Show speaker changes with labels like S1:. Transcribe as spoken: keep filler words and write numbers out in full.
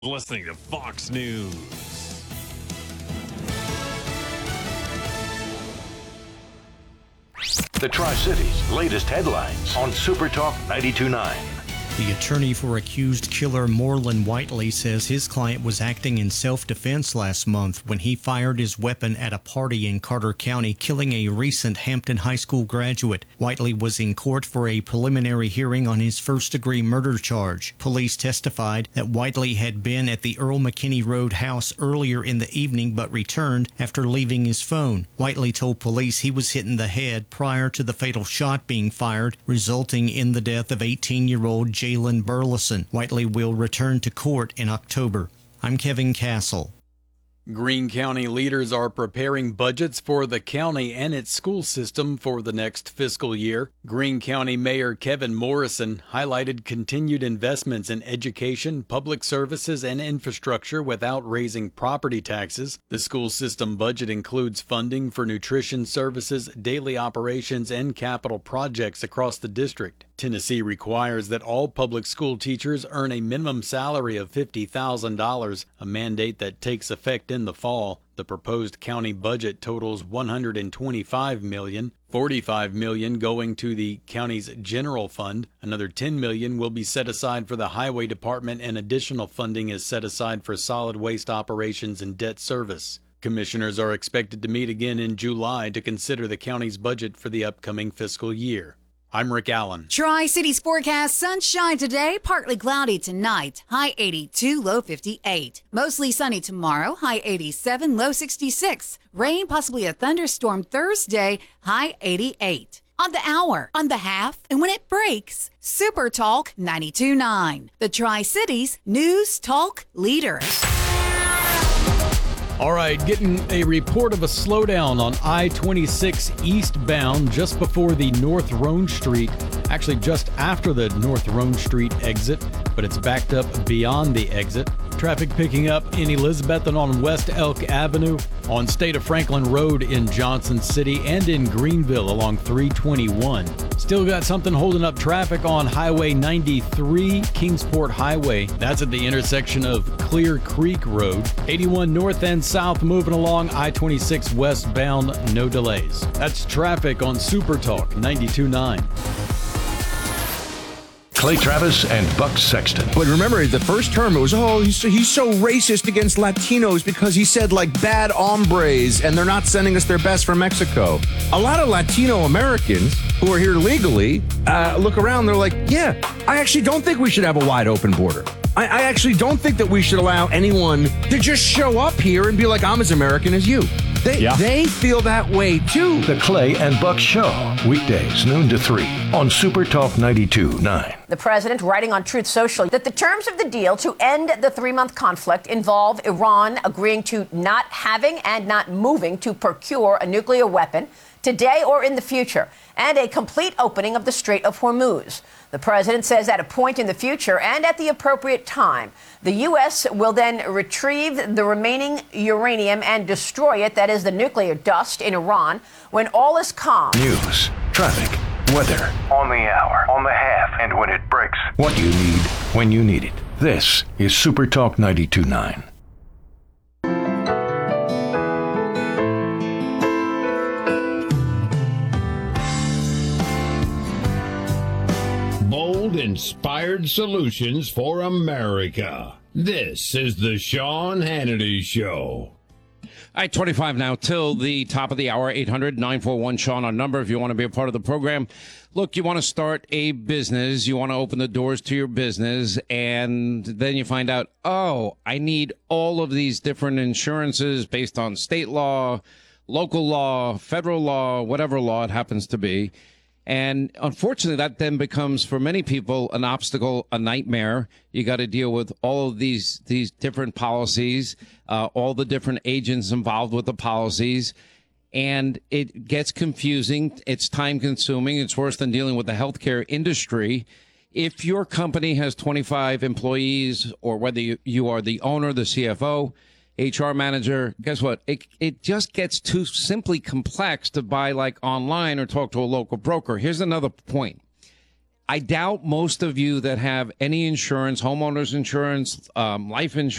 S1: Listening to Fox News.
S2: The Tri-Cities' latest headlines on Super Talk ninety-two point nine.
S3: The attorney for accused killer Morlon Whiteley says his client was acting in self-defense last month when he fired his weapon at a party in Carter County, killing a recent Hampton High School graduate. Whiteley was in court for a preliminary hearing on his first-degree murder charge. Police testified that Whiteley had been at the Earl McKinney Road house earlier in the evening but returned after leaving his phone. Whiteley told police he was hit in the head prior to the fatal shot being fired, resulting in the death of eighteen-year-old Jalen Burleson. Whiteley will return to court in October. I'm Kevin Castle.
S4: Greene County leaders are preparing budgets for the county and its school system for the next fiscal year. Greene County Mayor Kevin Morrison highlighted continued investments in education, public services, and infrastructure without raising property taxes. The school system budget includes funding for nutrition services, daily operations, and capital projects across the district. Tennessee requires that all public school teachers earn a minimum salary of fifty thousand dollars, a mandate that takes effect in the fall. The proposed county budget totals one hundred twenty-five million dollars, forty-five million dollars going to the county's general fund. Another ten million dollars will be set aside for the highway department, and additional funding is set aside for solid waste operations and debt service. Commissioners are expected to meet again in July to consider the county's budget for the upcoming fiscal year. I'm Rick Allen.
S5: Tri-Cities forecast: sunshine today, partly cloudy tonight, high eighty-two, low fifty-eight. Mostly sunny tomorrow, high eighty-seven, low sixty-six. Rain, possibly a thunderstorm Thursday, high eighty-eight. On the hour, on the half, and when it breaks, Super Talk ninety-two point nine. The Tri-Cities News Talk leader.
S4: All right, getting a report of a slowdown on I twenty-six eastbound just before the North Roan Street, actually just after the North Roan Street exit, but it's backed up beyond the exit. Traffic picking up in Elizabeth and on West Elk Avenue, on State of Franklin Road in Johnson City, and in Greenville along three twenty-one. Still got something holding up traffic on Highway ninety-three, Kingsport Highway. That's at the intersection of Clear Creek Road. eighty-one north and south moving along I twenty-six westbound, no delays. That's traffic on Super Talk ninety-two point nine.
S2: Clay Travis and Buck Sexton.
S6: But remember, the first term, it was, oh, he's so, he's so racist against Latinos because he said, like, bad hombres, and they're not sending us their best from Mexico. A lot of Latino Americans who are here legally uh, look around, they're like, yeah, I actually don't think we should have a wide open border. I, I actually don't think that we should allow anyone to just show up here and be like, I'm as American as you. They, yeah. they feel that way, too.
S2: The Clay and Buck Show, weekdays, noon to three, on Super Talk ninety-two point nine.
S7: The president writing on Truth Social that the terms of the deal to end the three-month conflict involve Iran agreeing to not having and not moving to procure a nuclear weapon today or in the future, and a complete opening of the Strait of Hormuz. The president says at a point in the future and at the appropriate time, the U S will then retrieve the remaining uranium and destroy it, that is the nuclear dust, in Iran when all is calm.
S2: News, traffic, weather, on the hour, on the half, and when it breaks. What you need, when you need it. This is Super Talk ninety-two point nine.
S8: Bold, inspired solutions for America. This is the Sean Hannity Show.
S9: All right, twenty-five now till the top of the hour. Eight hundred, nine four one, Sean, our number if you want to be a part of the program. Look, you want to start a business. You want to open the doors to your business. And then you find out, oh, I need all of these different insurances based on state law, local law, federal law, whatever law it happens to be. And unfortunately, that then becomes, for many people, an obstacle, a nightmare. You got to deal with all of these these different policies, uh, all the different agents involved with the policies. And it gets confusing. It's time consuming. It's worse than dealing with the healthcare industry. If your company has twenty-five employees, or whether you, you are the owner, the C F O, H R manager, guess what? It it just gets too simply complex to buy like online or talk to a local broker. Here's another point. I doubt most of you that have any insurance, homeowners insurance, um, life insurance,